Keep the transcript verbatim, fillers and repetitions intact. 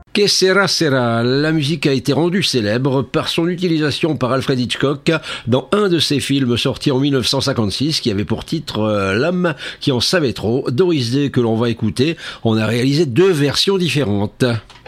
Que sera sera, la musique a été rendue célèbre par son utilisation par Alfred Hitchcock dans un de ses films sortis en mille neuf cent cinquante-six qui avait pour titre euh, L'homme qui en savait trop. Doris Day que l'on va écouter, on a réalisé deux versions différentes.